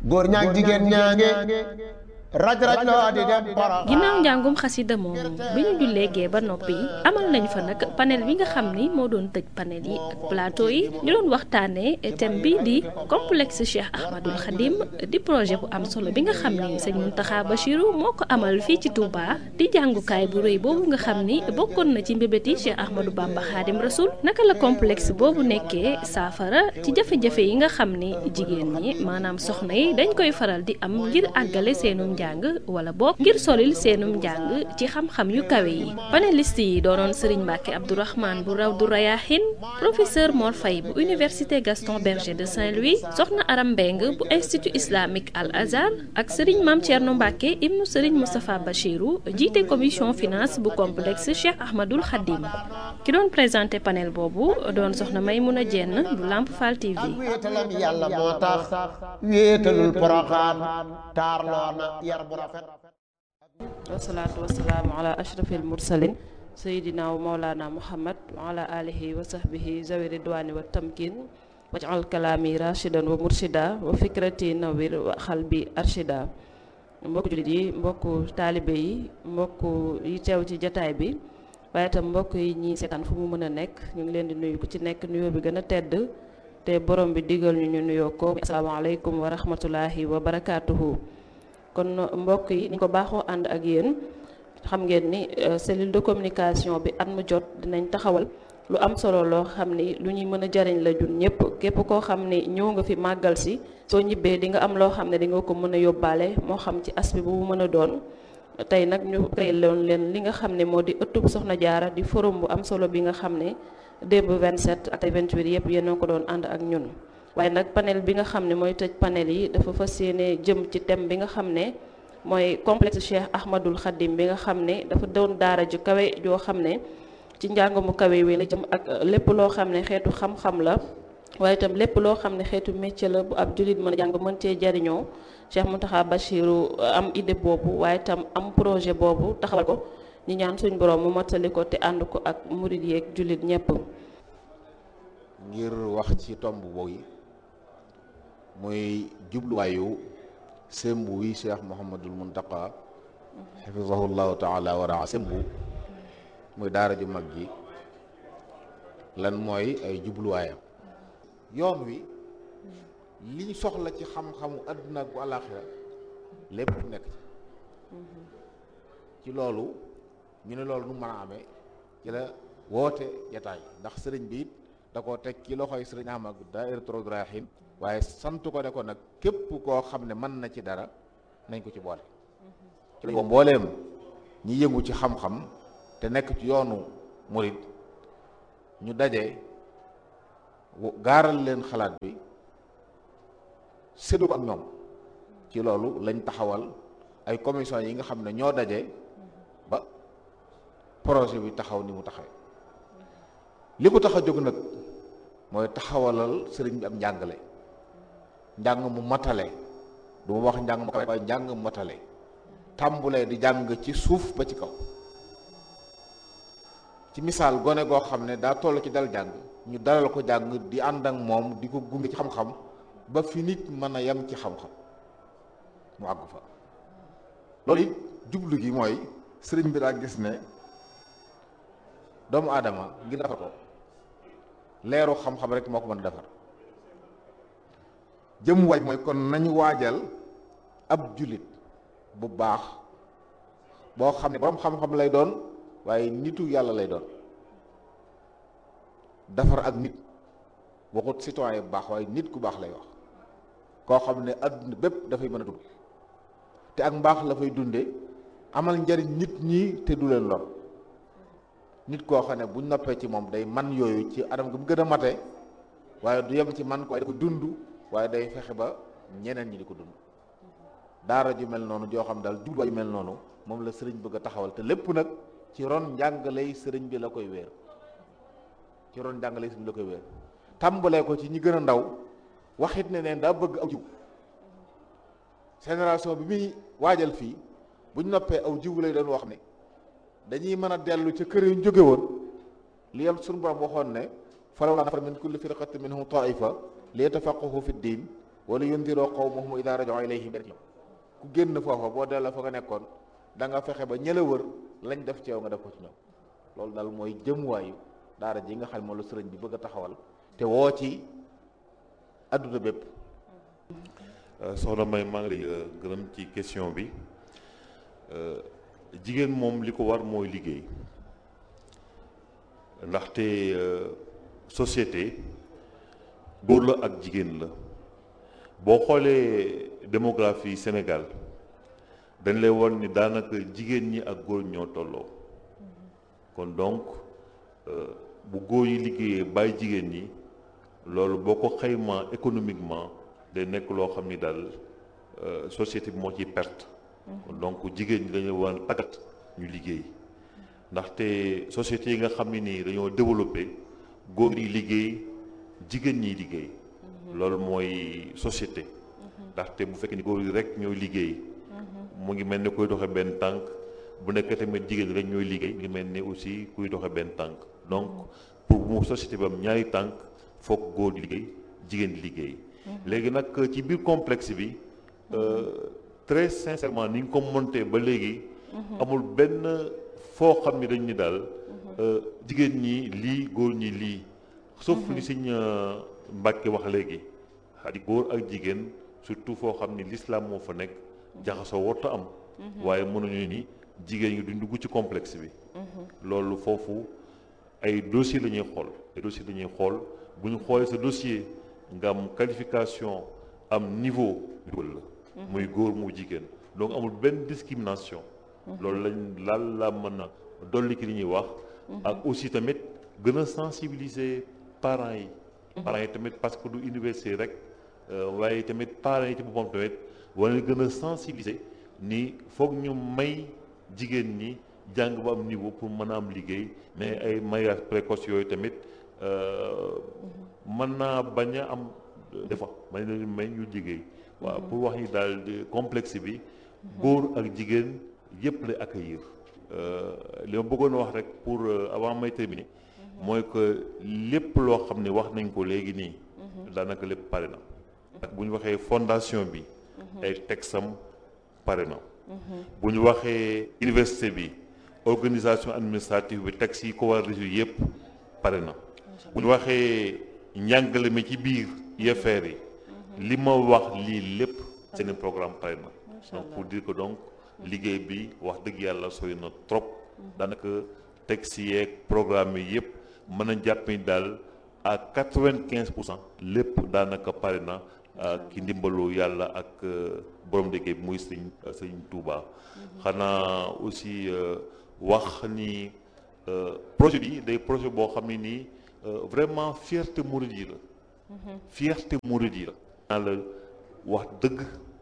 góor ñaag jigéen ñaange raj loo di dem Porokhane. ginnaaw njàngum xasida moomu bi ñu jullee gee ba noppi amal nañ fa nag panel bi nga xam ni moo doon tëj panel yi ak plateau yi ñu doon waxtaanee thème bi di complexe Cheikh Ahmadul Khadim di projet bu am solo bi nga xam ni sëñ Mountakha Bachirou moo ko amal fii ci Touba di jàngukaay bu rëy boobu nga xam ni bokkoon na ci mbébét yi Cheikh Ahmadou Bamba Khadim Rasoul naka la complexe boobu nekkee saafara ci jafe-jafe yi nga xam ni jigéen ñi maanaam soxna yi dañ koy faral di am ngir àggale seenum njàng wala boog ngir solil seenum njàng ci xam-xam yu kawe yi panéliste yi doonoon Serigne Mbacke Abdourahmane bu Rawdu Rayahin professeur Mor Faye bu université Gaston Berger de Saint-Louis soxna Aram Mbeng bu institut islamique Al Azhar ak Serigne Mame Thierno Mbacke ibnu Serigne Moustapha Bachirou jiite commission finance bu complexe Cheikh Ahmadul Khadim ki doon présenté panel boobu doon soxna Maymouna Diène bu Lamp Fall TV. wéetalam yàlla moo tax wéetalul Porokhane taarloo na yar bu rafet. wasalaatu wasalaamu ala ashrafil mursalin sayidina wa maulana muhammad wa ala alihi wa sahbihi zawi ridwani wa tamkin waj'al kalaami rashidan wa murshida wa fikrati nawir wa xalbi arshida. mbokku jullit yi mbokku taalibe yi mbokku yi teew ci jataay bi waaye itam mbokk yi ñi seetaan fu mu mën a nekk ñu ngi leen di nuyu ku ci nekk nuyoo bi gën a tedd te borom bi digal ñu nuyoo ko asalaamaaleykum wa rahmatulahi wa barakaatuhu. kon mbokk yi ni ko baaxoo ànd ak yéen xam ngeen ni cellule de communication bi at mu jot dinañ taxawal lu am solo loo xam ni lu ñuy mën a jariñ la jun ñëpp képp koo xam ni ñëw nga fi màggal si soo ñibbee di nga am loo xam ne di nga ko mën a yóbbaale moo xam ci aspect bu mu mën a doon. tey nag ñu créé loon leen li nga xam ne moo di ëttub Soxna Jaara di forum bu am solo bi nga xam ne démb 27 ak 28 yëpp yéen a ko doon ànd ak ñun. waaye nag panel bi nga xam ne mooy tëj panel yi dafa fas yéene jëm ci thème bi nga xam ne mooy complexe Cheikh Ahmadul Khadim bi nga xam ne dafa doon daara ju kawe joo xam ne ci njàng mu kawe wi la jëm ak lépp loo xam ne xeetu xam-xam la waaye itam lépp loo xam ne xeetu métier la bu ab jullit mën a jàng mën cee jariñoo Cheikh Mountakha Bachirou am idée boobu waaye itam am projet boobu taxawal ko ñu ñaan suñ borom mu mottali ko te ànd ko ak murid yeeg jullit ñépp ngir wax ci tomb boobu muy jubluwaayu sembu wi Cheikh Mouhamadul Mountakha xafizahullahu taala wa raa sembu muy daara ju mag ji lan mooy ay jubluwaayam yoon wi liñ soxla ci xam-xamu àdduna ak bu àllaaxira lépp nekk ci loolu ñu ne loolu nu mën a amee ci la woote jataay ndax sëriñ bi it da koo teg ci loxoy sëriñ Ahmad Daahiratu Rawdu Rayaahiin waaye sant ko ne ko nag képp koo xam ne mën na ci dara nañ ko ci boole ci lañ ko mbooleem ñi yëngu ci xam-xam te nekk ci yoonu murid ñu daje gaaral leen xalaat bi séddu ko ak ñoom ci loolu lañ taxawal ay commission yi nga xam ne ñoo daje ba projet bi taxaw ni mu taxawee li ko tax a jóg nag mooy taxawalal sëriñ bi am njàngale njàng mu matale du ma wax njàng mu kawe waaye njàng mu matale tàmbulee di jàng ci suuf ba ci kaw ci misaal gone goo xam ne daa toll ci dal jàng ñu dalal ko jàng di ànd ak moom di ko gunge ci xam-xam ba fi nit mën a yem ci xam-xam mu àggu fa loolu it jublu gi mooy sëriñ bi daa gis ne doomu aadama ngir defar ko leeru xam-xam rek moo ko mën a defar jëm waaj mooy kon nañu waajal ab jullit bu baax boo xam ne boroom xam-xam lay doon waaye nitu yàlla lay doon defar ak nit waxut citoyen bu baax waaye nit ku baax lay wax koo xam ne adduna bépp dafay mën a dund te ak mbaax la fay dunde amal njariñ nit ñi te du leen lor nit koo xam ne buñ noppee ci moom day man yooyu ci anam gi mu gën a mate waaye du yem ci man ko waaye da ko dund waaye day fexe ba ñeneen ñi di ko dund daara ju mel noonu joo xam daal jubluwaay ju mel noonu moom la sëriñ bëgg a taxawal te lépp nag ci ron njàngaley sëriñ bi la koy wéer ci ron njàngaley sëriñ bi la koy wéer tàmbalee ko ci ñi gën a ndaw waxit ne neen daa bëgg aw jiw génération bi muy waajal fii buñ noppee aw jiw lay doon wax ne dañuy mën a dellu ca kër yu ñu jóge woon li yam suñu borom waxoon ne falawlaa nafara min kulli firqatin minhum taifa li yatafaqqahu fi ddin wala yundiroo qawmahum idaa raja'uu ilayhim, ku génn foofa boo delloo fa nga nekkoon da nga fexe ba ñëla wër lañ def ci yow nga def ko ci ñoom. loolu daal mooy jëmuwaayu daara ji nga xam ne moom la sëriñ bi bëgg a taxawal te woo ci adduna bépp. soxna May maa ngi lay gërëm ci question bi. jigéen moom li ko war mooy liggéey, ndaxte société góor la ak jigéen la. boo xoolee démographie Sénégal dañ lay won ni daanaka jigéen ñi ak góor ñoo tolloo. kon donc bu góor yi liggéeyee bàyyi jigéen ñi, loolu boo ko xaymaa économiquement day nekk loo xam ni daal société bi moo ciy perte. donc jigéen ñi dañu war a tàggat ñu liggéey, ndaxte société yi nga xam ne nii dañoo développé góor yi liggéey jigéen ñi liggéey. loolu mooy société. ndaxte bu fekkee ni góor yi rek ñooy liggéey mu ngi mel ni kuy doxe benn tànk, bu nekkee tamit jigéen rek ñooy liggéey mu ngi mel ni aussi kuy doxe benn tànk. donc pour mu société bi am ñaari tànk foog góor di liggéey jigéen di liggéey. léegi nag ci biir complexe bi très sincèrement ni nga ko monté ba léegi amul benn foo xam ni dañ ni daal jigéen ñi lii góor ñi lii, sauf li Sëñ Mbàkke wax léegi xadi góor ak jigéen surtout foo xam ni l'islam moo fa nekk jaxasoo warta am. waaye mënuñu ni jigéen ñi duñ dugg ci complexe bi. loolu foofu ay dossier la ñuy xool, ay dossier la ñuy xool. bu ñu xoolee sa dossier nga am qualification am niveau dugal la. muy góor mu jigéen, donc amul benn discrimination. loolu lañ la mën a dolli ki li ñuy wax. ak aussi tamit gën a sensibiliser parents yi. parents yi tamit parce que du université rek waaye tamit parents yi ci boppam tamit war na gën a sensibiliser ni foog ñu may jigéen ñi jàng ba am niveau pour mën a am liggéey. mais ay mariage précoce yooyu tamit mën naa bañ a am defa may leen may ñu liggéey. waaw pour wax ni daal complexe bi góor ak jigéen yëpp lay accueillir. li ma bëggoon a wax rek pour avant may terminer mooy que lépp loo xam ne wax nañ ko léegi nii daanaka lépp pare na. ak bu ñu waxee fondation bi ay texam pare na. bu ñu waxee université bi organisation administrative bi texte yi ko war a résoudre yëpp pare na. bu ñu waxee njàngale mi ci biir UFR yi li ma wax lii lépp seen programme pare na. donc pour dire que donc liggéey bi wax dëgg yàlla sooy na trop. daanaka texte yeeg programme yi yëpp mën a jàpp ni daal à 95% lépp daanaka pare na ki ndimbalu yàlla ak borom liggéey bi muy sëñ Touba. xanaa aussi wax ni projet bi day projet boo xam ne nii vraiment fierté mouride yi la. fierté mouride yi la. naa la wax dëgg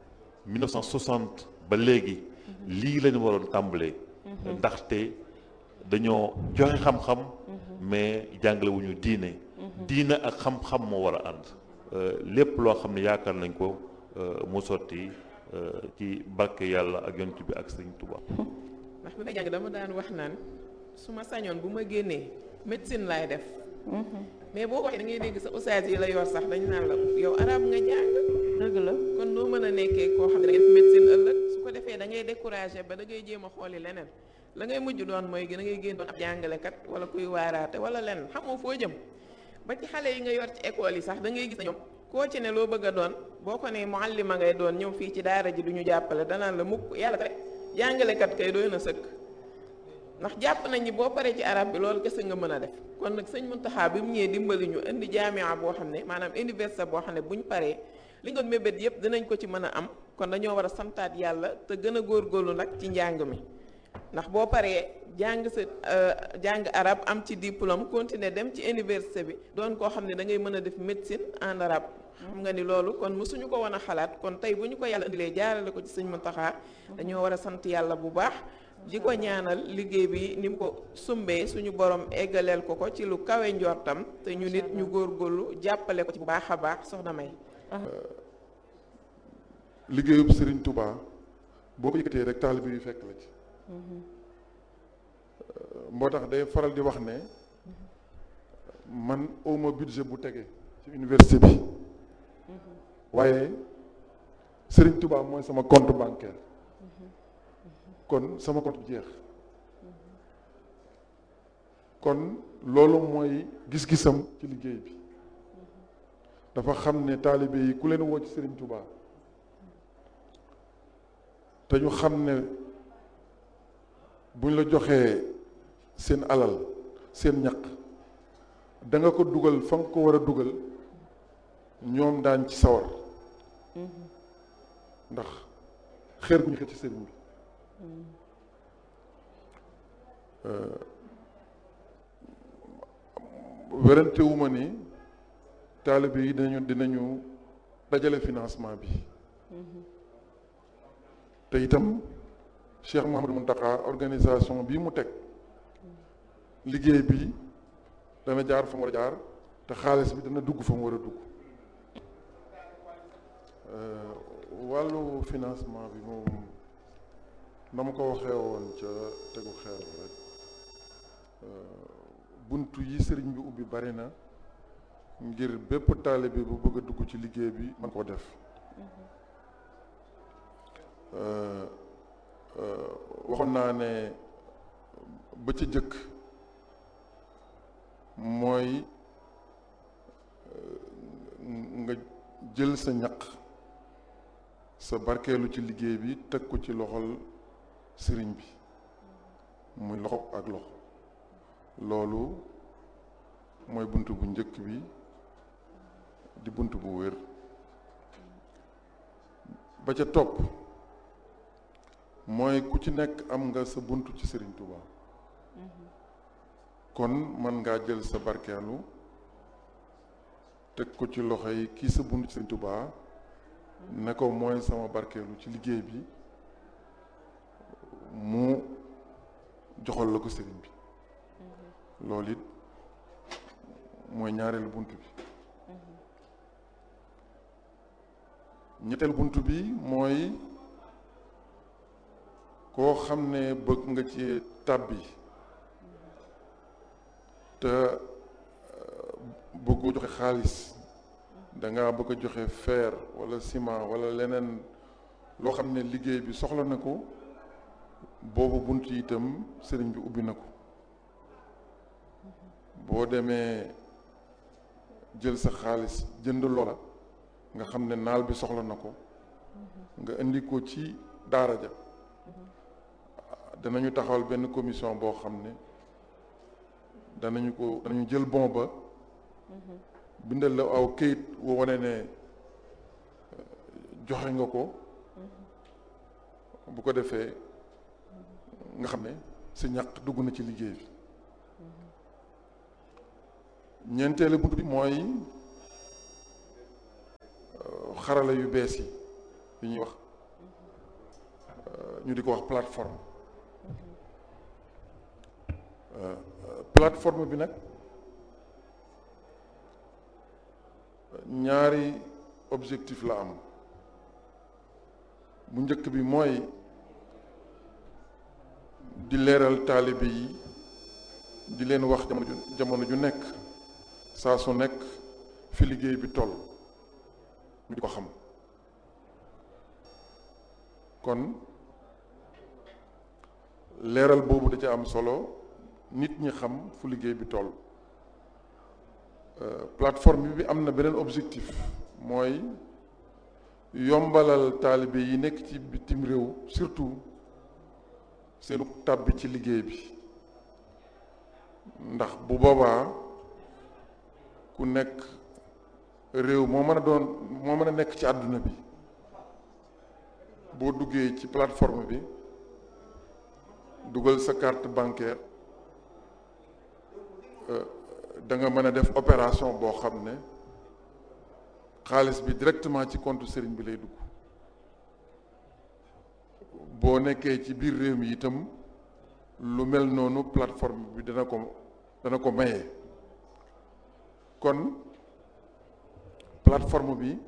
1960 ba léegi lii lañu waroon tàmbalee. ndaxte dañoo joxe xam-xam mais jàngale wu ñu diine. diine ak xam-xam moo war a ànd. lépp loo xam ne yaakaar nañ ko mu sotti ci barke yàlla ak yonent bi ak Sëriñ Tuubaa. ndax bi may jàng dama daan wax naan su ma sañoon bu ma génnee médecine laay def. mais boo ko waxee da ngay dégg sa ustaas yi la yor sax dañu naan la yow arab nga jàng. dëgg la kon noo mën a nekkee koo xam ne da ngay def médecine ëllëg su ko defee da ngay découragé ba da ngay jéem a xooli leneen la ngay mujj doon mooy da ngay génn doon ab jàngalekat wala kuy waaraate wala leneen xamoo foo jëm. ba ci xale yi nga yor ci école yi sax da ngay gis na ñoom koo ci ne loo bëgg a doon boo ko ne muallima ngay doon ñëw fii ci daara ji du ñu jàppale danaan la mukk yàlla tere jàngalekat kay doy na sëkk. ndax jàpp nañ ni boo paree ci arab bi loolu kese nga mën a def kon nag sëñ Muntaxa bi mu ñëwee dimbali ñu indi jaamia boo xam ne maanaam université boo xam ne bu ñu paree li nga doon mébét yëpp dinañ ko ci mën a am kon dañoo war a santaat yàlla te gën a góorgóorlu nag ci njàng mi ndax boo paree jàng sa jàng arab am ci diplôme continuer dem ci université bi doon koo xam ne da ngay mën a def médecine en arabe xam nga ni loolu kon mësuñu ko woon a xalaat kon tey bu ñu ko yàlla indilee jaarale ko ci sëñ Muntaxa dañoo war a sant yàlla bu baax di ko ñaanal liggéey bi ni mu ko sumbee suñu borom eggaleel ko ko ci lu kawe njortam te ñu nit ñu góorgóorlu jàppale ko ci bu baax a baax soxna May. liggéeyub Serigne Touba boo ko yëkkatee rek taalibe yu fekk la ci. moo tax day faral di wax ne man awma budget bu tege ci université bi waaye Serigne Touba mooy sama compte bancaire kon sama compte bi jeex kon loolu mooy gis-gisam ci liggéey bi dafa xam ne taalibe yi ku leen woo ci Serigne Touba te ñu xam ne buñ la joxee seen alal seen ñaq da nga ko dugal fa nga ko war a dugal ñoom daan ci sawar ndax xeer gu ñu xëcc ci sëriñ bi werante wu ma ni taalibe yi dinañu dajale financement bi te itam Cheikh Mouhamadou Mountakha organisation bii mu teg liggéey bi dana jaar fa mu war a jaar te xaalis bi dana dugg fa mu war a dugg wàllu financement bi moom na ma ko waxee woon ca tegu xeer rek buntu yi sëriñ bi ubbi bari na ngir bépp taalibe bu bëgg a dugg ci liggéey bi man koo def waxoon naa ne ba ci jëkk mooy nga jël sa ñaq sa barkeelu ci liggéey bi teg ko ci loxol sëriñ bi muy loxo ak loxo loolu mooy bunt bu njëkk bi di bunt bu wér ba ca topp mooy ku ci nekk am nga sa bunt ci Sëriñ Tuuba kon man ngaa jël sa barkeelu teg ko ci loxo yi kii sa bunt ci Sëriñ Tuuba ne ko mooy sama barkeelu ci liggéey bi mu joxal la ko sëriñ bi loolu it mooy ñaareelu bunt bi ñetteel bunt bi mooy koo xam ne bëgg nga ci tàbbi te bëggoo joxe xaalis danga bëgg a joxe fer wala ciment wala leneen loo xam ne liggéey bi soxla na ko boobu bunt yi itam sëriñ bi ubbi na ko boo demee jël sa xaalis jënd loola nga xam ne naal bi soxla na ko nga indi ko ci daara ja danañu taxawal benn commission boo xam ne danañu jël bon ba bindal la aw këyit woo wane ne joxe nga ko bu ko defee nga xam ne sa ñaq dugg na ci liggéey bi ñeenteelu bunt bi mooy xarala yu bees yi ñuy wax ñu di ko wax plateforme plateforme bi nag ñaari objectif la am bu njëkk bi mooy di leeral taalibe yi di leen wax jamono ju nekk saa su nekk fi liggéey bi toll ñu di ko xam kon leeral boobu da ca am solo nit ñi xam fu liggéey bi toll plateforme bi am na beneen objectif mooy yombalal taalibe yi nekk ci bitim réew surtout seenu tàbbi ci liggéey bi ndax bu boobaa ku nekk réew moo mën a nekk ci àdduna bi boo duggee ci plateforme bi dugal sa carte bancaire da nga mën a def opération boo xam ne xaalis bi directement ci compte sëriñ bi lay dugg boo nekkee ci biir réew mi itam lu mel noonu plateforme bi dana ko maye kon plateforme bi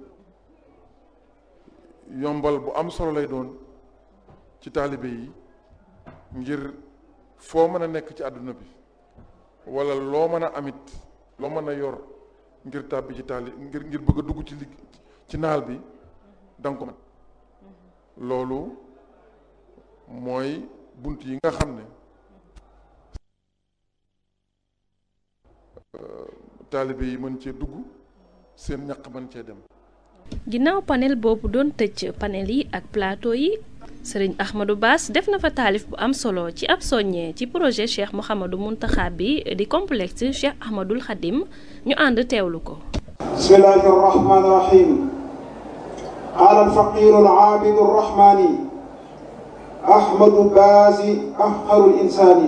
yombal bu am solo lay doon ci taalibe yi ngir foo mën a nekk ci àdduna bi wala loo mën a amit loo mën a yor ngir tàbbi ci ngir bëgg a dugg ci naal bi danga ko man loolu mooy bunt yi nga xam ne taalibe yi mën cee dugg seen ñaq mën cee dem. ginnaaw panel boobu doon tëj panel yi ak plateau yi sëriñ Ahmadou Bass def na fa taalif bu am solo ci ab soññee ci projet Cheikh Mouhamadou Mountakha bi di complexe Cheikh Ahmadoul Khadim ñu ànd teewlu ko. bismillahi rahmani rahim qaala alfaqiru alaabidu arrahmani Ahmadou Bass afqarul insaani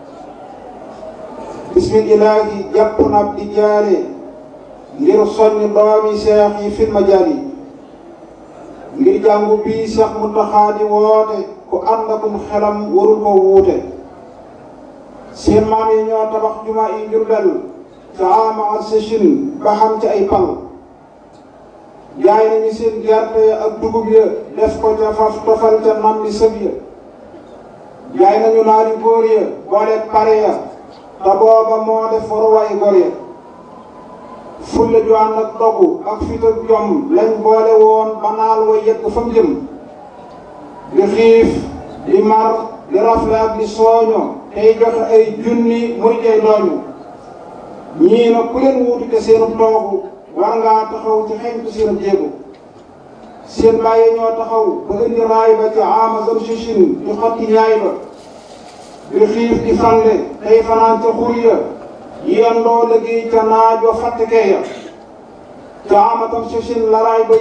bismillahi jàpp na ab di jaare ngir soññ doomi seex yi fil majaal yi ngir jàngu bii Cheikh Mountakha di woote ku ànd akum xelam warul ko wuute seen maam yi ñoo tabax jumaa yi Jurbel ca ama ak sëchin ba xam ci ay pal jaay nañu seen gerte ya ak dugub ya def ko ca faf tofal ca nam li sëb ya jaay nañu naari góor ya boole pare ya te booba moo def waruwaay góor ya fulla ju ànd ak dogu ak fit ak jom lañ boole woon ba naal wa yegg fa mu jëm di xiif di mar di rafle ak di sooño tey joxe ay junni muy jay dooñu ñii na ku leen wuutu te seenu toogu war ngaa taxaw ci xeñtu seenam jéego seen bàyyi ñoo taxaw ba indi raay ba ci amazon sichin di xotti ñaay ba di xiif di fande tey fanaan ca xur ya yendoo liggéey ca naajo fàttekee ya caamatam sichin laraay ba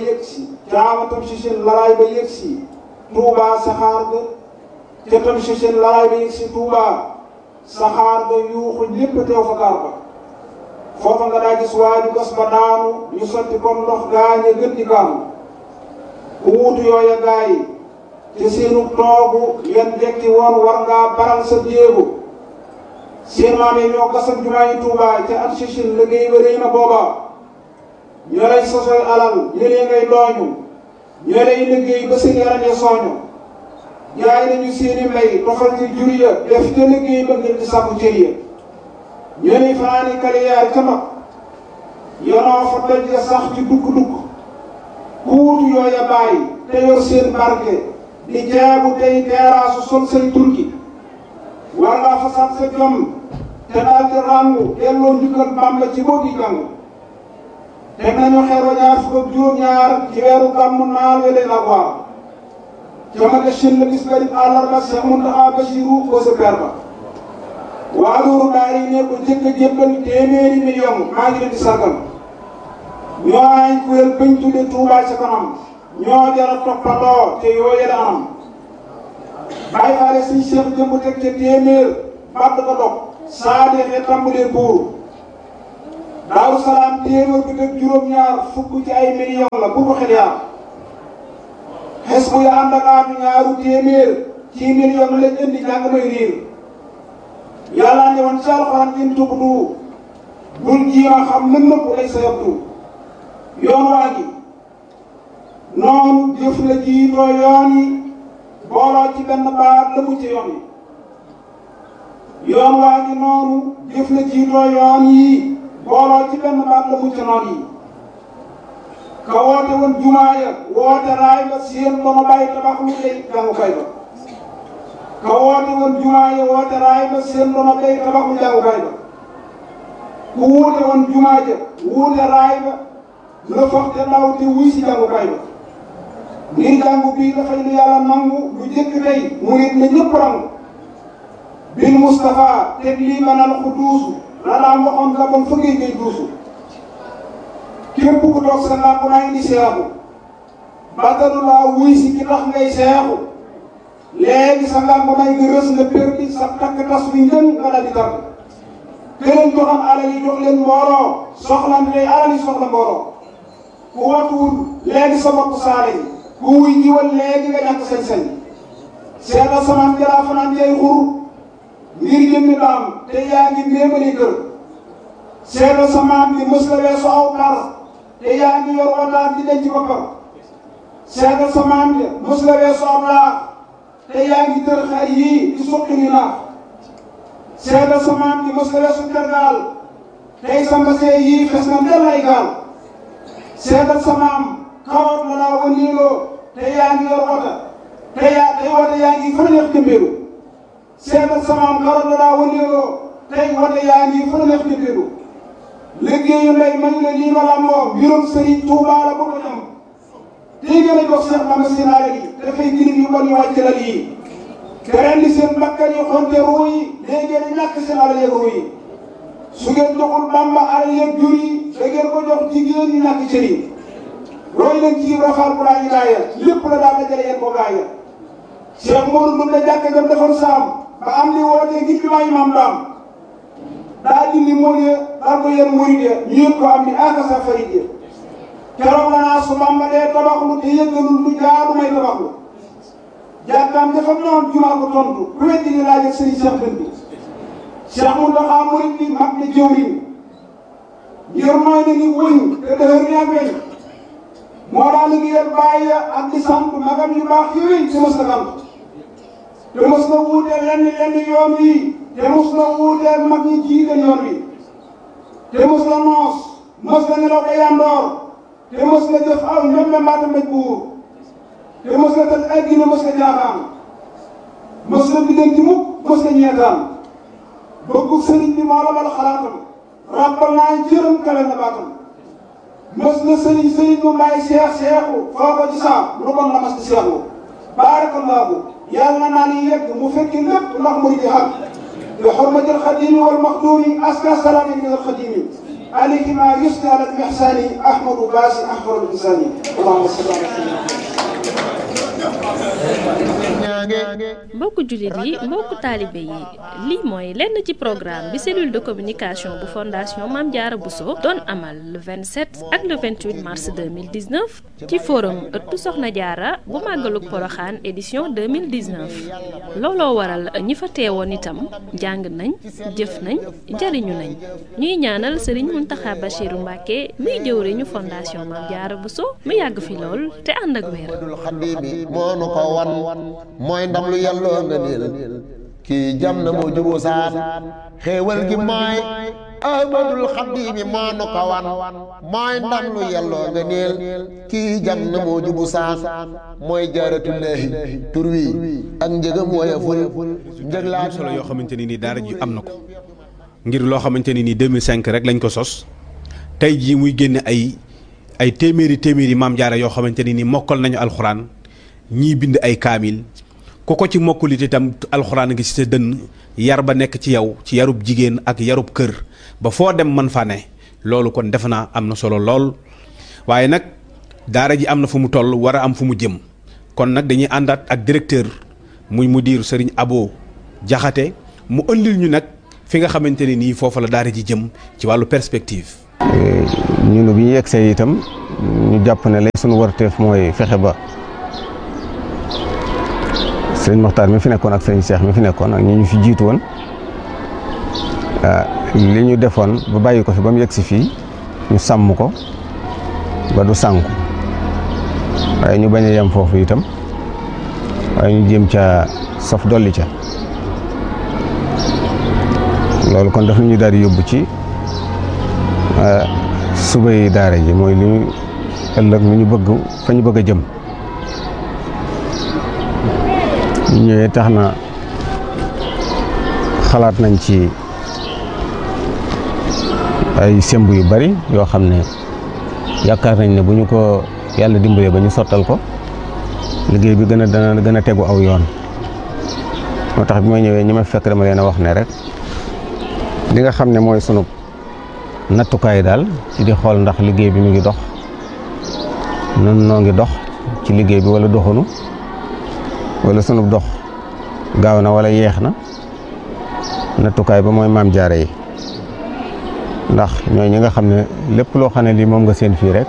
yëgsi Tuubaa saxaar ga ca tam sichin laraay ba yëgsi Tuubaa saxaar ga yuuxu lépp teew fa gaar ba foofa nga daa gis waaju gas ba daanu ñu sotti comme ndox gaañe gën di kaanu ku wuutu yooya gaay te seenu toogu yan jekki woon war ngaa baral sa jéego seen maam yi ñoo gasam jumaa yi Tuubaa ca at sichin liggéey ba rëy na booba ñoo lay sosoy alal ñëlee ngay dooñu ñoo lay liggéey ba seen yaram ya sooñu jaay nañu seeni mbay tofal ci jur ya def te liggéey ba ngir di sàkku cër ya ñoo lay fanaani kaliyaar ca mag yonoo fa doj ya sax ci dugg-dugg ku wutu yooya bàyyi te yor seen barke di jaabu tey teeraasu sol say turki war ngaa fasaat sa jom te daal di ràngu delloo njukkal Bàmba ci boo gi jàng teg nañu xeer wa ñaar fukk ak juróom-ñaar ci weeru gàmmu naal we leen ak waar jamage shin la bis barib àllarba Cheikh Mountakha Bassirou ko sa per ba waa loolu daal yi ne ko jëkk a jébbal téeméeri million maa ngi leen di sargal ñoo ay kuréel bañ tudde Touba ca kanam ñoo jara toppandoo te yoo yële anam bàyyi faale suñ Cheikh jëmb teg ca téeméer badd ko dog saa deexee tàmbalee buur Daaru Salaam téeméer bi teg juróom-ñaar fukk ci ay million la bu ko xel yaar xes bu ya ànd ak aatu ñaaru téeméer ci million lañ indi jàng may riir yàlla ne woon ci alxuraan in tubdu bul jiima xam mën na ko lay sa yabdu yoon waa gi noonu jëf la jiitoo yoon yi booloo ci benn baat la mu ci yoon yi yoon waa gi noonu jëf la jiitoo yoon yi booloo ci benn baat la mu ci noon yi ka woote woon jumaa ya woote raay ba seen dono bàyyi tabax lu lay jàngukaay ba ka woote woon jumaa ya woote raay ba seen dono bàyyi tabax lu jàngukaay ba ku wuute woon jumaa ja wuute raay ba la foog te ndaw te wuy si jàngukaay ba ngir jàngu bii dafay lu yàlla nangu lu jëkk tey mu nit ne ñëpp rangu bil Moustapha teg lii manal ku duusu la daan waxoon la bon fa ngay duusu képp ku toog sa làmp naa indi seexu batalu laa wuy si ki tax ngay seexu léegi sa làmp nay nga rës nga perdi sa takk tas bi njën nga dal di tar këleen joxam alal yi jox leen mbooloo soxlan tey alal yi soxla mbooloo ku watuwul léegi sa bopp saale yi ku wuy jiwal léegi nga ñàkk sañ-sañ seetal samaan jalaa fanaan jay xur ngir jëmmi daam te yaa ngi méemali kër seetal samaan bi mës la weesu aw par te yaa ngi yor wataan di denc boppam seetal samaan bi mës la weesu aw laax te yaa ngi tër xar yii di suqi ni naax seetal samaan bi mës la weesu tergaal tey sa mbasee yii fes na ndel ay gaal seetal sa maam karoot la daa wëndeeloo te yaa ngi yor wota tey wota yaa ngi fa neex jëmbeelu seetal samaam karoot la daa wëndeeloo tey wota yaa ngi fa neex jëmbeelu liggéeyu ndey mañ la lii ma làmboo mbirum Sëriñ Tuubaa la bëgg ñam tey gën a jox Seex Bamba seen alal yi dafay girim yu bon yu wàcc lal yi te rendi seen bakkan yi xonte ruu yi léegi ngeen ñàkk seen alal yeeg ruu yi su ngeen joxul Bamba alal yeeg jur yi da ngeen ko jox jigéen ñi ñàkk cër yi roy leen ci Ibra Faal bu daa ñu gaaya lépp la daal dajale yéen ko gaaya Cheikh Modou Ndoum la jàkk gam defoon saam ba am li wootee ngir bi maay maam daam daa dindi mool ya daal ko yéen murid ya ñu yëg ko am ni akasa farid ya keroog la naa su Bamba dee tabaxlu te yëggalul lu jaadu may tabaxlu jàkkaam dafa noon jumaa ko tontu ku weddi ni laaj ak sëriñ Cheikh Dënd bi Cheikh Mountakha murid bi mag ne jëwriñ ngir mooy na ni wëñ te dëhër ni ak weñ moo daa liggéeyal bàyyi ak di sant magam yu baax yooyu te mos na sant te mos na wuuteel lenn yoon wi te mos na wuuteel mag ñi jiite yoon wi te mos na noos mos na nelaw ba yandoor te mos na jëf aw ñoom mbaata mbéj buur te mos na tëj addina mos na jaaxaan mos na biddanti mukk mos na ñeetaan bëggu sëriñ bi moo la bal xalaatam rappal naa jërëm kale na baatam mos na sëriñ bu may seexu foo ko ci saam lu bon la mas di seexu baarakallaahu yàlla naa ni yegg mu fekki lépp ndax murid yi xam bi xurmatil xadimi wal maxduumi aska salaami min al xadimi alayhi ma yusni ala al ihsani ahmadu baasi ahmadu insani allahumma salli ala mbokku jullit yi mbokku taalibe yi lii mooy lenn ci programme bi cellule de communication bu fondation Mame Diarra Bousso doon amal le 27 ak le 28 mars 2019 ci forum ëttu Soxna Diarra bu màggalug Poroxaan édition 2019 looloo waral ñi fa teewoon itam jàng nañ jëf nañ jariñu nañ ñuy ñaanal Serigne Mountakha Bachirou Mbacké muy jëwriñu fondation Mame Diarra Bousso mu yàgg fi lool te ànd ak wér. mooy ndam lu yàlloo nga niil kii jam na moo juboo saan xéewal gi mooy ahmadul xadimi moo nu ko wan mooy ndam lu yàlloo nga niil kii jam na moo jubu saan mooy jaaratullaahi tur wi ak njëgam woyeful njëg laa solo yoo xamante ni nii daara ji am na ko ngir loo xamante ni nii 2005 rek lañ ko sos tey jii muy génne ay téeméeri Maam Jaara yoo xamante ni nii mokkal nañu alxuraan ñii bind ay kaamil ku ko ci mokkulit itam alxuraan ngi ci sa dënn yar ba nekk ci yow ci yarub jigéen ak yarub kër ba foo dem mën fa ne loolu kon defe naa am na solo lool waaye nag daara ji am na fu mu toll war a am fu mu jëm kon nag dañuy àndaat ak directeur muy mudir Serigne Abo Jaxate mu ëndil ñu nag fi nga xamante ne nii foofa la daara ji jëm ci wàllu perspective. ñun bi ñu yegsee itam ñu jàpp ne lay sunu warteef mooy fexe ba sëriñ Moxtaar mi fi nekkoon ak sëriñ Cheikh mi fi nekkoon ak ñi ñu fi jiitu woon li ñu defoon ba bàyyi ko fi ba mu yegsi fii ñu sàmm ko ba du sànku waaye ñu bañ a yem foofu itam waaye ñu jéem ca saf dolli ca loolu kon daf ñu daal di yóbbu ci subay daara ji mooy li ñu ëllëg lu ñu bëgg fa ñu bëgg a jëm ñu ñëwee tax na xalaat nañ ci ay semb yu bari yoo xam ne yaakaar nañ ne bu ñu ko yàlla dimbalee ba ñu sottal ko liggéey bi dana gën a tegu aw yoon moo tax bi ma ñëwee ñi ma fekk dama leen a wax ne rek li nga xam ne mooy sunu nattukaay daal ci di xool ndax liggéey bi mu ngi dox nun noo ngi dox ci liggéey bi wala doxunu wala sunu dox gaaw na wala yeex na nattukaay ba mooy Maam Jaara yi ndax ñooy ñi nga xam ne lépp loo xam ne lii moom nga seen fii rek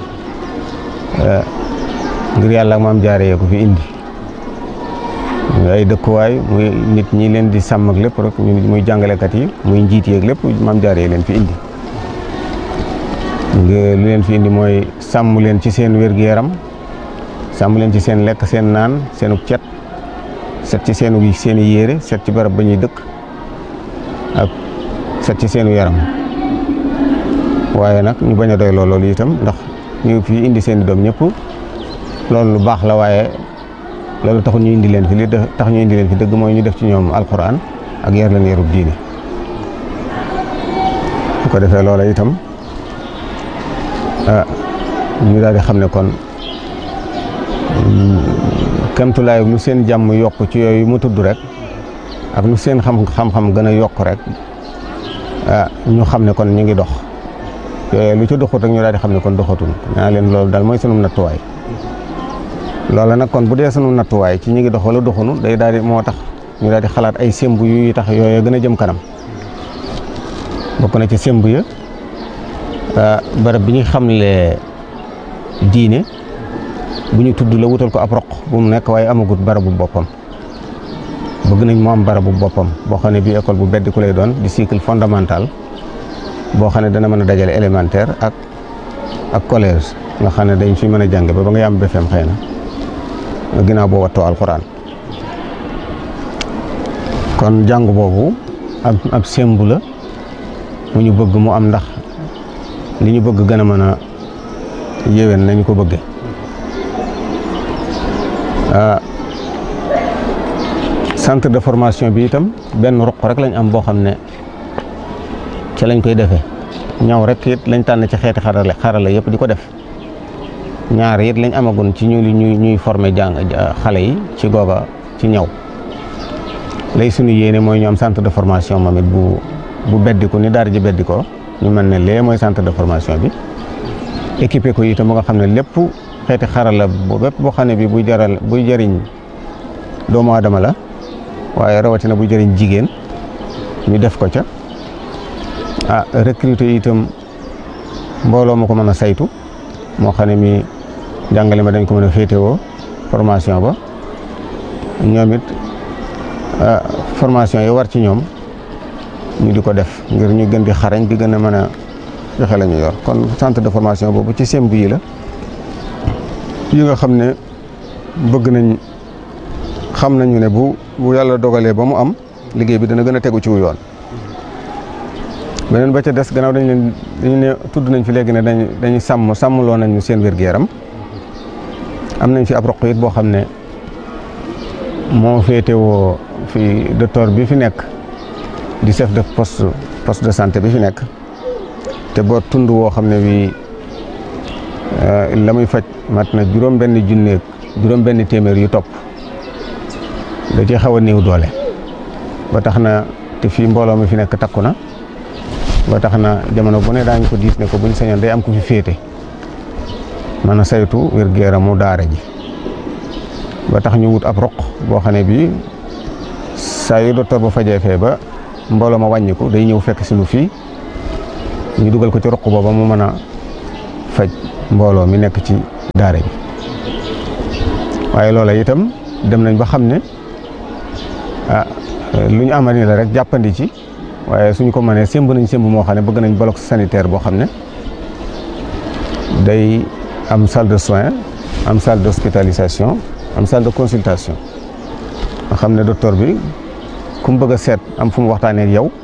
ngir yàlla ak Maam Jaara yee ko fi indi muy ay dëkkuwaay muy nit ñi leen di sàmm ak lépp rek muy jàngalekat yi muy njiit yeeg lépp Maam Jaara yi leen fi indi lu leen fi indi mooy sàmm leen ci seen wér-gu-yaram sàmm leen ci seen lekk seen naan seenu cet set ci seeni yére set ci barab ba ñuy dëkk ak set ci seenu yaram waaye nag ñu bañ a doy loolu itam ndax ñu fii indi seen i doom ñëpp loolu lu baax la waaye loolu taxul ñu indi leen fi li tax ñu indi leen fi dëgg mooy ñu def ci ñoom alxuraan ak yar leen yarub diine su ko defee loola itam ñu daal di xam ne kon kemtulaay lu seen jàmm yokk ci yooyu mu tudd rek ak lu seen xam-xam gën a yokk rek ñu xam ne kon ñu ngi dox yooyu lu ci doxut rek ñu daal di xam ne kon doxatul naa leen loolu daal mooy sunu nattuwaay loola nag kon bu dee sunu nattuwaay ci ñu ngi dox wala doxunu day daal di moo tax ñu daal di xalaat ay semb yu tax yooyu gën a jëm kanam bokk na ci semb ya barab bi ñu xamle diine bu ñu tudd la wutal ko ab roq bu mu nekk waaye amagut barabu boppam bëgg nañ mu am barabu boppam boo xam ne bii école bu beddi ku lay doon di cycle fondamental boo xam ne dana mën a dajale élémentaire ak collège nga xam ne dañ fi mën a jàng ba nga yam BFEM xëy na ginnaaw boo wattoo alxuraan kon jàng boobu ab sembu la mu ñu bëgg mu am ndax li ñu bëgg gën a mën a yéwén nañu ko bëgge centre de formation bi itam benn ruq rek lañ am boo xam ne ci lañ koy defee ñaw rek it lañ tànn ci xeeti xarala yëpp di ko def ñaar it lañ amagun ci ñuy former xale yi ci googa ci ñaw lay suñu yéene mooy ñu am centre de formation moom it bu beddiku ni daara ji beddikoo ñu mën ne lee mooy centre de formation bi équipé ko itam ba nga xam ne lépp xeeti xarala bépp boo xam ne bi buy jëriñ doomu aadama la waaye rawatina buy jëriñ jigéen ñu def ko ca recruter itam mbooloo ma ko mën a saytu moo xam ne mi jàngale ma dañ ko mën a féetewoo formation ba ñoom it formation yi war ci ñoom ñu di ko def ngir ñu gën di xarañ di gën a mën a joxe la ñu yor kon centre de formation boobu ci semb yi la yi nga xam ne bëgg nañ xam nañu ne bu yàlla dogalee ba mu am liggéey bi dana gën a tegu ci wu yoon beneen ba ca des gannaaw dañu ne tudd nañ fi léegi ne dañuy sàmmloo nañu seen wér-gu-yaram am nañ fi ab roq it boo xam ne moo féetewoo fi docteur bi fi nekk di chef de poste de santé bi fi nekk te boo tund woo xam ne bii la muy faj mat na juróom-benn téeméer yu topp da ci xaw a néew doole ba tax na te fii mbooloo mi fi nekk takku na ba tax na jamono bu ne daañu ko diis ne ko buñ sañoon day am ku fi féete mën a saytu wér-gu-yaramu daara ji ba tax ñu wut ab roq boo xam ne bii saa yu docteur ba fajee fee ba mbooloo ma wàññiku day ñëw fekk sinu fii ñu dugal ko ci roq booba mu mën a faj mbooloo mi nekk ci daara ji waaye loola itam dem nañ ba xam ne lu ñu amal ni la rek jàppandi ci waaye suñu ko mënee sémb nañ sémb moo xam ne bëgg nañ bloc sanitaire boo xam ne day am salle de soins am salle d'hospitalisation am salle de consultation nga xam ne docteur bi ku mu bëgg a seet am fu mu waxtaanee ak yow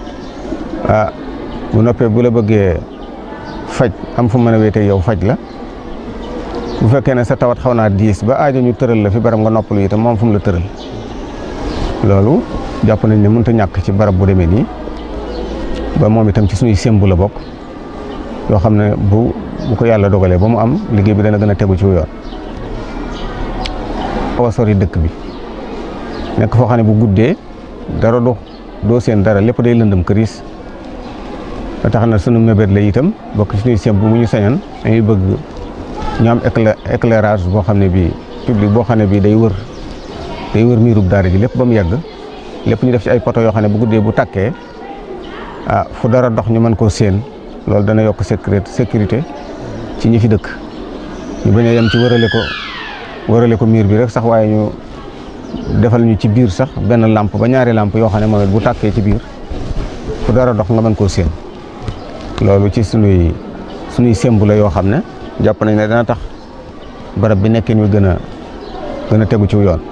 bu noppee bu la bëggee faj am fu mu mën a wéetee yow faj la bu fekkee ne sa tawat xaw naa diis ba aajo ñu tëral la fi barab nga noppalu itam moom fu mu la tëral loolu jàpp nañ ne mënut a ñàkk ci barab bu demee nii ba moom itam ci suñuy sémbu la bokk yoo xam ne bu ko yàlla dogalee ba mu am liggéey bi dana gën a tegu ci yoon. xaw a sori dëkk bi nekk foo xam ne bu guddee dara doo seen dara lépp day lëndëm këriis ba tax na sunu mébét la itam bokk ci suñuy sémbu mu ñu sañoon dañuy bëgg ñu am éclairage boo xam ne bii public boo xam ne bii day wër miirub daara ji lépp ba mu yegg lépp ñu def ci ay poto yoo xam ne bu guddee bu tàkkee fu dara dox ñu mën koo séen loolu dana yokk sécurité ci ñi fi dëkk ñu bañ a yem ci wërale ko miir bi rek sax waaye ñu defal ñu ci biir sax benn lampe ba ñaari lampe yoo xam ne moom it bu tàkkee ci biir fu dara dox nga mën koo séen loolu ci sunuy sémbu la yoo xam ne jàpp nañ ne dana tax barab bi nekkin wi gën a tegu ci yoon.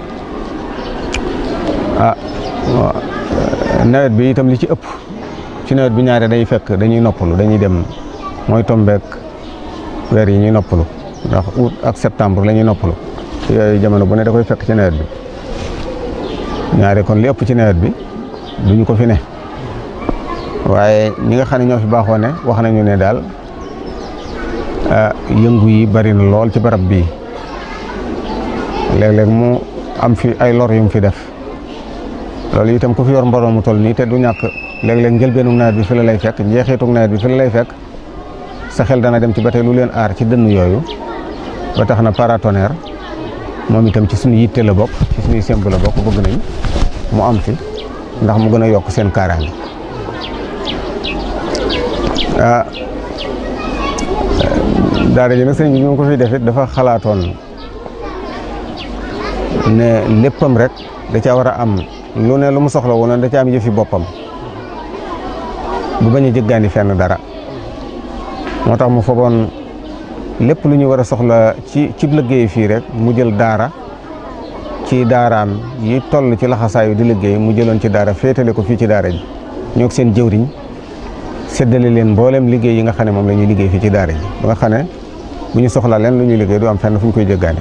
nawet bi itam li ci ëpp ci nawet bi ñaare day fekk dañuy noppalu dañuy dem mooy tombeek weer yi ñuy noppalu ndax août ak septembre la ñuy noppalu yooyu jamono bu ne da koy fekk ci nawet bi ñaare kon li ëpp ci nawet bi duñu ko fi ne waaye ñi nga xam ne ñoo fi baaxoo ne wax nañu ne daal yëngu yi bari na lool ci barab bii léeg-léeg mu am fi ay lor yu mu fi def loolu itam ku fi yor mbooloo mu toll nii te du ñàkk léeg-léeg njëlbeenu nawet bi fi la lay fekk njeexitu nawet bi fi la lay fekk sa xel dana dem ci ba tey lu leen aar ci dënn yooyu ba tax na paratonnerre moom itam ci suñu yitte la bokk ci suñuy semb la bokk bëgg nañ mu am fi ndax mu gën a yokk seen kaaraange daara ji nag sëñ bi ñu ko fi def it dafa xalaatoon ne léppam rek da caa war a am lu ne lu mu soxla woon da ca am yëfi boppam bu bañ a jëggaani fenn dara moo tax mu fogoon lépp lu ñu war a soxla ci liggéey fii rek mu jël daara ci daaraam yi toll ci laxasaayu di liggéey mu jëloon ci daara féetale ko fii ci daara ji ñoo seen jëwriñ séddale leen mboolem liggéey yi nga xam ne moom la ñuy liggéey fii ci daara ji ba nga xam ne bu ñu soxla leen lu ñuy liggéey du am fenn fu ñu koy jëggaane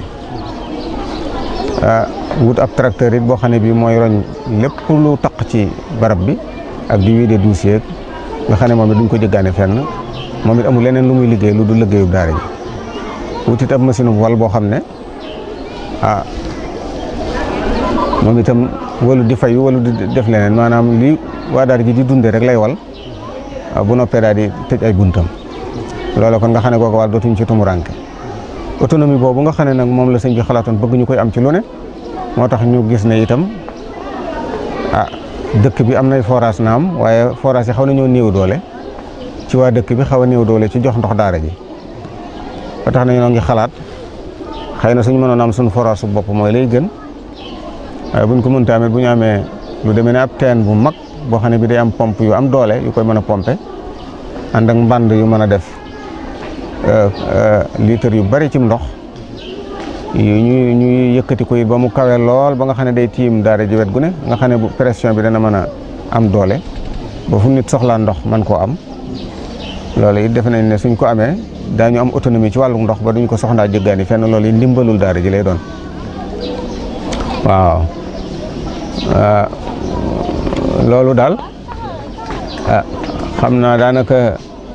wut ab tracteur it boo xam ne bii mooy roñ lépp lu taq ci barab bi ak di wiide dossier nga xam ne moom it duñ ko jëggaane fenn moom it amul leneen lu muy liggéey lu du liggéeyub daara ji wut it ab machine bu wal boo xam ne moom itam walu di fayu walu di def leneen maanaam li waa daara ji di dunde rek lay wal bu noppee daal di tëj ay buntam loolu kon nga xam ne kooku wàll dootuñ ci tumuranke autonomie boobu nga xam ne nag moom la sëñ bi xalaatoon bëgg ñu koy am ci lu ne moo tax ñu gis ne itam dëkk bi am nay forage naam waaye forage yi xaw nañoo néew doole ci waa dëkk bi xaw a néew doole ci jox ndox daara ji ba tax na ñoo ngi xalaat xëy na suñu mënoon am suñu forage su bopp mooy lay gën waaye buñ ko mënta amee bu ñu amee lu demee ne ab teen bu mag boo xam ne bi day am pompe yu am doole yu koy mën a pompe ànd ak mbànd yu mën a def litre yu bari ci ndox ñuy yëkkati ko it ba mu kawe lool ba nga xam ne day tiim daara ji wet gu ne nga xam ne bu pression bi dana mën a am doole ba fu nit soxlaa ndox man koo am loolu it defe nañ ne suñ ko amee daañu am autonomie ci wàllu ndox ba duñ ko soxlaa jëggaani fenn loolu yi ndimbalul daara ji lay doon waaw loolu daal xam naa daanaka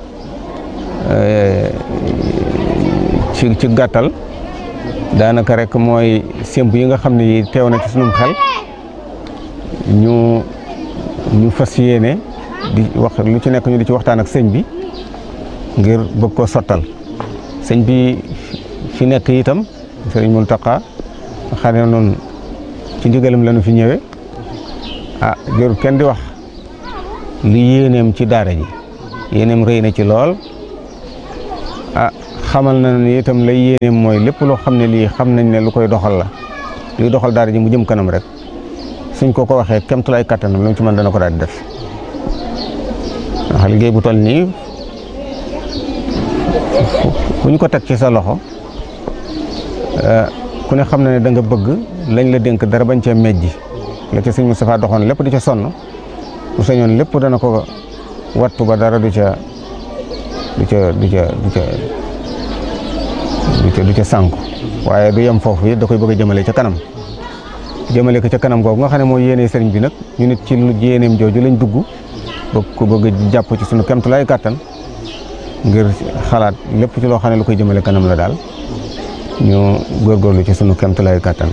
ci gàttal daanaka rek mooy sémb yi nga xam ne yi teew na ci sunum xel ñu fas yéene di wax lu ci nekk ñu di ci waxtaan ak sëñ bi ngir bëgg ko sottal sëñ bi fi nekk itam sëriñ Mountakha xam ne noonu ci ndigalam lañu fi ñëwee jërul kenn di wax li yéeneem ci daara ji yéeneem rëy na ci lool xamal na ne itam lay yéeneem mooy lépp loo xam ne lii xam nañ ne lu koy doxal la luy doxal daara ji mu jëm kanam rek suñ ko waxee kemtulaay kattanam lu mu ci mën dana ko daal di def ndax liggéey bu toll nii ku ñu ko teg ci sa loxo ku ne xam na ne da nga bëgg lañ la dénk dara bañ cee mejji la ca sëñ Moustapha doxoon lépp di ca sonn bu sañoon lépp dana ko wattu ba dara du ca sànku waaye du yem foofu it da koy bëgg a jëmale ca kanam jëmale ko ca kanam googu nga xam ne mooy yéene sëriñ bi nag ñu nit ci lu yéeneem jooju lañ dugg bëgg jàpp ci sunu kemtulaay kàttan ngir xalaat lépp ci loo xam ne lu koy jëmale kanam la daal ñu góorgóorlu ci sunu kemtulaay kàttan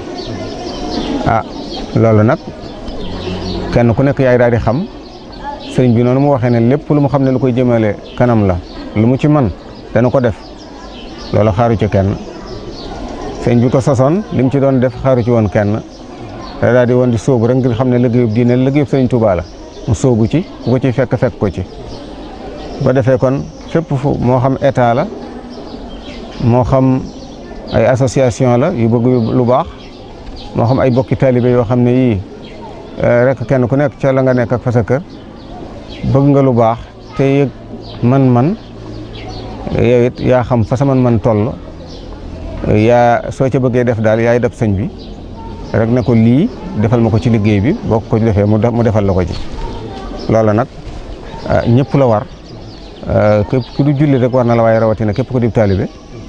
loolu nag kenn ku nekk yaay daal di xam sëriñ bi noonu mu waxee ne lépp lu mu xam ne lu koy jëmale kanam la lu mu ci man dana ko def loolu xaaru ci kenn sëriñ bi ko sosoon li mu ci doon def xaaru ci woon kenn da daal di woon di sóobu rek ngir xam ne liggéeyub diine liggéeyub sëriñ Tuubaa la mu sóobu ci ku ko ci fekk ko ci ba defee kon fépp fu moo xam état la moo xam ay association la yu bëgg lu baax moo xam ay bokki taalibe yoo xam ne yii rek kenn ku nekk ca la nga nekk ak fa sa kër bëgg nga lu baax te yëg man-man yow it yaa xam fa sa man-man toll yaa soo ca bëggee def daal yaay def sëñ bi rek ne ko lii defal ma ko ci liggéey bi boo ko defee mu defal la ko ci loolu nag ñëpp la war képp ku du julli rek war na la waaye rawatina képp ku di taalibe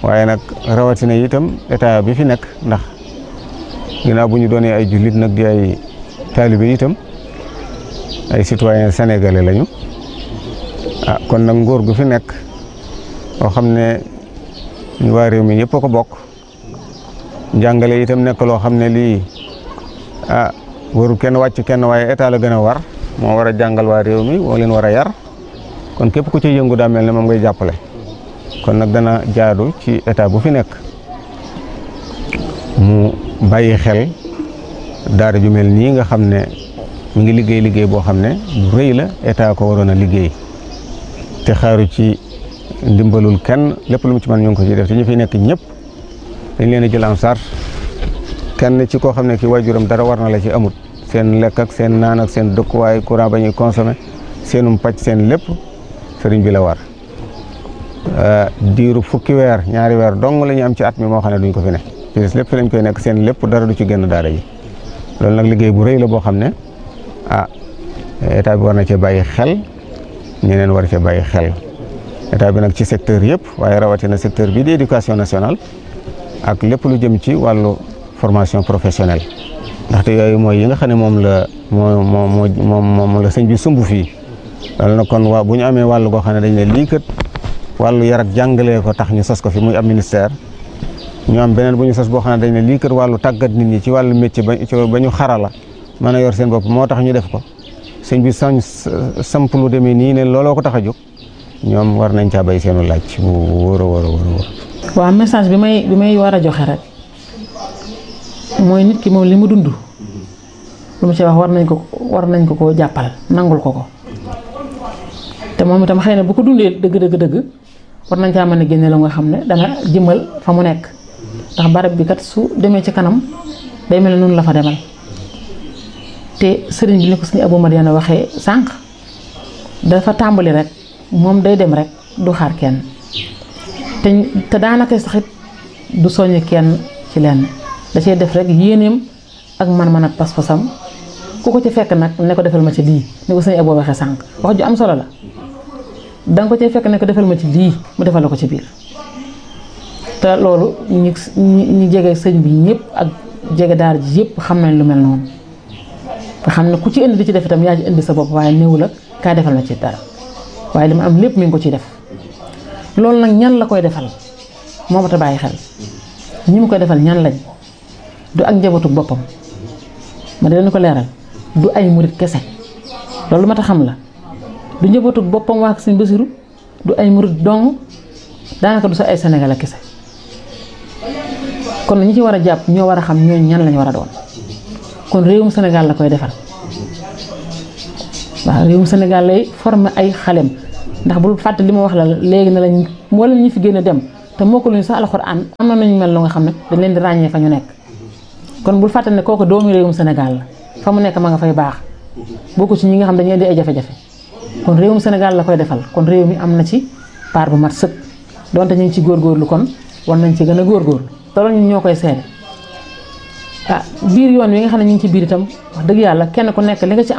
waaye nag rawatina itam état bi fi nekk ndax ginnaaw bu ñu doonee ay jullit nag di ay taalibe itam ay citoyen sénégalais lañu kon nag nguur gu fi nekk boo xam ne ñu waa réew mi ñëpp a ko bokk njàngale itam nekk loo xam ne lii warul kenn wàcc kenn waaye état la gën a war moo war a jàngal waa réew mi moo leen war a yar kon képp ku ci yëngu daa mel ne moom ngay jàppale kon nag dana jaadu ci état bu fi nekk mu bàyyi xel daara ju mel nii nga xam ne mu ngi liggéey boo xam ne bu rëy la état ko waroon a liggéey te xaaru ci ndimbalul kenn lépp lu mu ci mën ñu ngi ko ci def te ñu fi nekk ñëpp dañ leen a jël en charge kenn ci koo xam ne ki waajuram dara war na la ci amut seen lekk ak seen naan ak seen dëkkuwaay courant ba ñuy consommé seenum pàcc seen lépp sëriñ bi la war diiru fukki weer ñaari weer dong la ñu am ci at mi moo xam ne duñ ko fi ne ci des lépp fi lañ koy nekk seen lépp dara du ci génn daara yi loolu nag liggéey bu rëy la boo xam ne état bi war na cee bàyyi xel ñeneen war cee bàyyi xel état bi nag ci secteur yëpp waaye rawatina secteur bi di éducation nationale ak lépp lu jëm ci wàllu formation professionnelle ndaxte yooyu mooy yi nga xam ne moom la sëñ bi sumb fii loolu nag kon bu ñu amee wàllu goo xam ne dañ ne lii kat wàllu yar ak jàngalee ko tax ñu sos ko fi muy ab ministère ñu am beneen bu ñu sos boo xam ne dañ ne lii kat wàllu tàggat nit ñi ci wàllu métier ba ñu xarala mën a yor seen bopp moo tax ñu def ko sëñ bi samp lu demee nii ne looloo ko tax a jóg ñoom war nañ caa bay seenu laaj bu wóor a wóor a wóor. waaw message bi may war a joxe rek mooy nit ki moom li mu dund lu mu ci wax war nañ ko koo jàppal nangul ko te moom itam xëy na bu ko dundee dëgg war nañ caa mën a génne la nga xam ne dana jëmal fa mu nekk ndax barab bi kat su demee ci kanam day mel ne noonu la fa demal te sëriñ bi ni ko suñu Abou Madiana waxee sànq dafa tàmbali rek moom day dem rek du xaar kenn te daanaka saxit du soññ kenn ci lenn da cee def rek yéeneem ak man-man ak pas-pasam ku ko ci fekk nag ne ko defal ma ci lii ni ko suñu Abou waxee sànq wax ju am solo la danga ko ci fekk ne ko defal ma ci lii mu defal la ko ci biir te loolu ñi jege sëñ bi ñëpp ak jege daara ji yëpp xam nañ lu mel noonu nga xam ne ku ci indi di ci def itam yaa ci indi sa bopp waaye néew la kaa defal ma ci dara waaye li ma am lépp mi ngi ko ciy def loolu nag ñan la koy defal moo mat a bàyyi xel ñi mu koy defal ñan lañ du ak njabootu boppam ma di leen ko leeral du ay murit kese loolu mat a xam la du njabootu boppam waa Sëñ Basiru du ay murit dong daanaka du sa ay Sénégal kese kon ñi ci war a jàpp ñoo war a xam ñooñu ñan lañ war a doon kon réewum Sénégal la koy defal waaw réewum Sénégal lay former ay xalem ndax bul fàtte li ma wax la léegi na lañ wala ñu fi gën a dem te moo ko luñu sax alxuraan am na nañu mel lu nga xam ne dañ leen di ràññee fa ñu nekk kon bul fàtte ne kooku doomu réewum Sénégal la fa mu nekk ma nga fay baax bokku ci ñi nga xam dañuy indi ay jafe-jafe kon réewum Sénégal la koy defal kon réew mi am na ci part bu mat sëkk donte ñu ngi ci góorgóorlu kon war nañ ci gën a góorgóorlu te loolu ñun ñoo koy seede biir yoon wi nga xam ne ñu ngi ci biir itam wax dëgg yàlla kenn ku nekk li nga ci